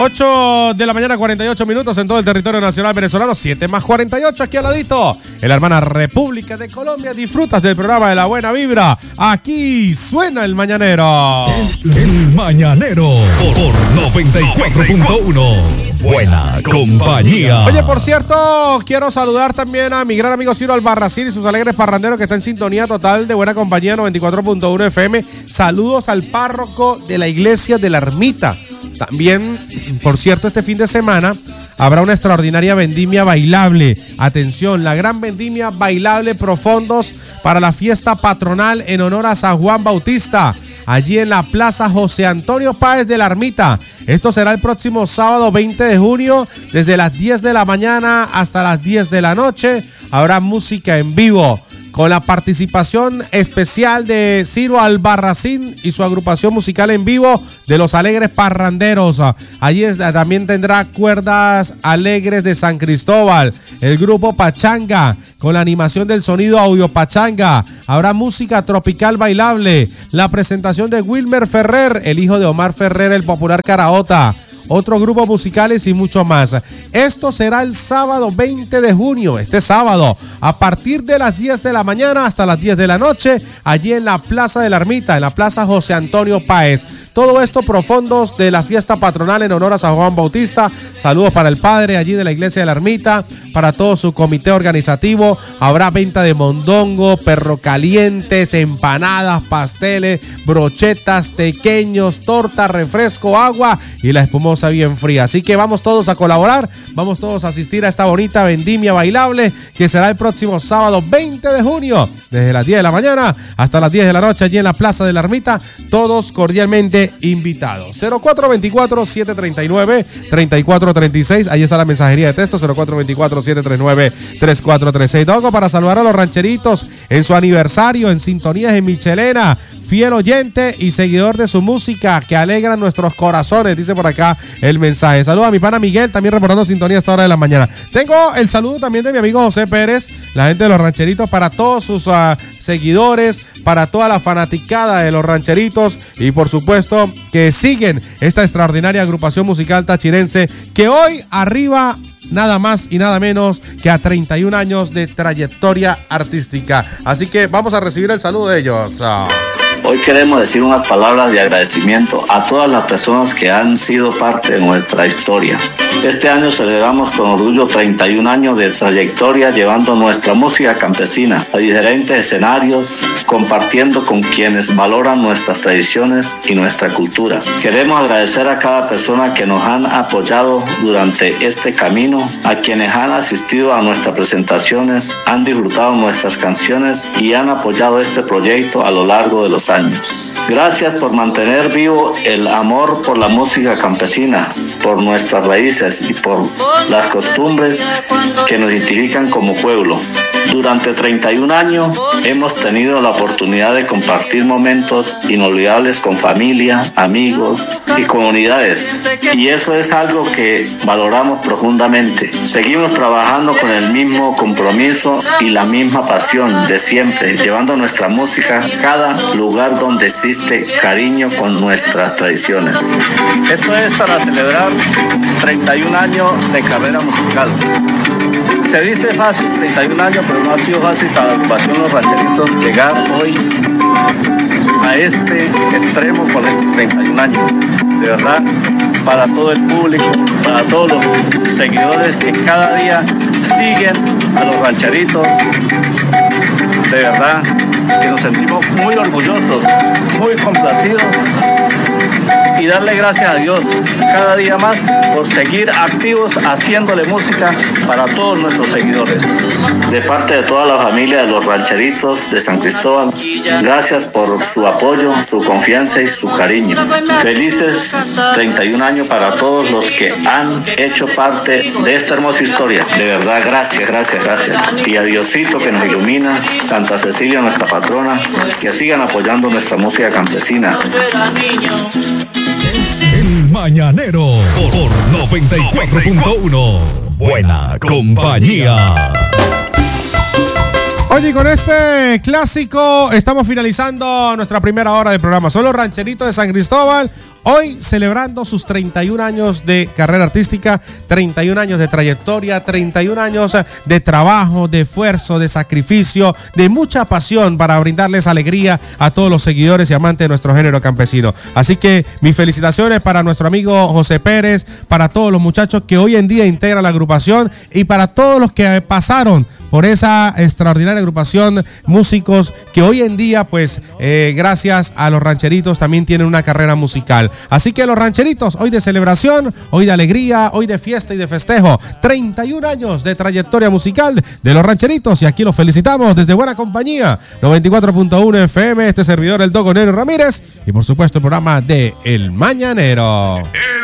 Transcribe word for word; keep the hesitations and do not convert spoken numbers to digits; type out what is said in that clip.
ocho de la mañana, cuarenta y ocho minutos en todo el territorio nacional venezolano. siete más cuarenta y ocho aquí al ladito. En la hermana República de Colombia. Disfrutas del programa de la buena vibra. Aquí suena el mañanero. El, el mañanero por, por noventa y cuatro punto uno. Buena compañía. Oye, por cierto, quiero saludar también a mi gran amigo Ciro Albarracín y sus alegres parranderos que está en sintonía total de Buena Compañía noventa y cuatro punto uno F M. Saludos al párroco de la iglesia de la Ermita. También, por cierto, este fin de semana habrá una extraordinaria vendimia bailable. Atención, la gran vendimia bailable Profondos para la fiesta patronal en honor a San Juan Bautista, allí en la Plaza José Antonio Páez de la Ermita. Esto será el próximo sábado veinte de junio, desde las diez de la mañana hasta las diez de la noche. Habrá música en vivo, con la participación especial de Ciro Albarracín y su agrupación musical en vivo de Los Alegres Parranderos. Allí es, también tendrá Cuerdas Alegres de San Cristóbal, el grupo Pachanga, con la animación del sonido Audio Pachanga. Habrá música tropical bailable, la presentación de Wilmer Ferrer, el hijo de Omar Ferrer, el popular Caraota, otros grupos musicales y mucho más. Esto será el sábado veinte de junio, este sábado, a partir de las diez de la mañana hasta las diez de la noche, allí en la Plaza de la Ermita, en la Plaza José Antonio Páez. Todo esto Profondos de la fiesta patronal en honor a San Juan Bautista. Saludos para el padre allí de la iglesia de la Ermita, para todo su comité organizativo. Habrá venta de mondongo, perro calientes, empanadas, pasteles, brochetas, tequeños, torta, refresco, agua y la espumosa bien fría. Así que vamos todos a colaborar, vamos todos a asistir a esta bonita vendimia bailable que será el próximo sábado veinte de junio, desde las diez de la mañana hasta las diez de la noche allí en la Plaza de la Ermita. Todos cordialmente invitados. cero cuatro dos cuatro, siete tres nueve, tres cuatro tres seis. Ahí está la mensajería de texto. Cero cuatro dos cuatro, siete tres nueve, tres cuatro tres seis. Dogo, para saludar a los rancheritos en su aniversario, en sintonías en Michelena. Fiel oyente y seguidor de su música que alegra nuestros corazones, dice por acá el mensaje. Saludos a mi pana Miguel, también reportando sintonía a esta hora de la mañana. Tengo el saludo también de mi amigo José Pérez, la gente de los rancheritos, para todos sus uh, seguidores, para toda la fanaticada de los rancheritos y por supuesto que siguen esta extraordinaria agrupación musical tachirense que hoy arriba nada más y nada menos que a treinta y un años de trayectoria artística. Así que vamos a recibir el saludo de ellos. Oh. Hoy queremos decir unas palabras de agradecimiento a todas las personas que han sido parte de nuestra historia. Este año celebramos con orgullo treinta y un años de trayectoria llevando nuestra música campesina a diferentes escenarios, compartiendo con quienes valoran nuestras tradiciones y nuestra cultura. Queremos agradecer a cada persona que nos han apoyado durante este camino, a quienes han asistido a nuestras presentaciones, han disfrutado nuestras canciones y han apoyado este proyecto a lo largo de los años. Gracias por mantener vivo el amor por la música campesina, por nuestras raíces y por las costumbres que nos identifican como pueblo. Durante treinta y un años hemos tenido la oportunidad de compartir momentos inolvidables con familia, amigos y comunidades, y eso es algo que valoramos profundamente. Seguimos trabajando con el mismo compromiso y la misma pasión de siempre, llevando nuestra música a cada lugar donde existe cariño con nuestras tradiciones. Esto es para celebrar treinta y un años de carrera musical. Se dice fácil, treinta y un años, pero no ha sido fácil para la agrupación Los Rancheritos llegar hoy a este extremo con estos treinta y un años. De verdad, para todo el público, para todos los seguidores que cada día siguen a Los Rancheritos, de verdad que nos sentimos muy orgullosos, muy complacidos y darle gracias a Dios cada día más por seguir activos haciéndole música para todos nuestros seguidores. De parte de toda la familia de Los Rancheritos de San Cristóbal, gracias por su apoyo, su confianza y su cariño. Felices treinta y un años para todos los que han hecho parte de esta hermosa historia. De verdad, gracias, gracias, gracias. Y a Diosito que nos ilumina, Santa Cecilia, nuestra patrona, que sigan apoyando nuestra música campesina. El Mañanero por noventa y cuatro punto uno. Buena compañía. Oye, y con este clásico estamos finalizando nuestra primera hora de programa. Son los rancheritos de San Cristóbal, hoy celebrando sus treinta y un años de carrera artística, treinta y un años de trayectoria, treinta y un años de trabajo, de esfuerzo, de sacrificio, de mucha pasión para brindarles alegría a todos los seguidores y amantes de nuestro género campesino. Así que mis felicitaciones para nuestro amigo José Pérez, para todos los muchachos que hoy en día integran la agrupación y para todos los que pasaron por esa extraordinaria agrupación, músicos que hoy en día, pues, eh, gracias a los rancheritos también tienen una carrera musical. Así que los rancheritos, hoy de celebración, hoy de alegría, hoy de fiesta y de festejo. treinta y un años de trayectoria musical de los rancheritos y aquí los felicitamos desde Buena Compañía, noventa y cuatro punto uno F M, este servidor el Dogo Nero Ramírez y por supuesto el programa de El Mañanero.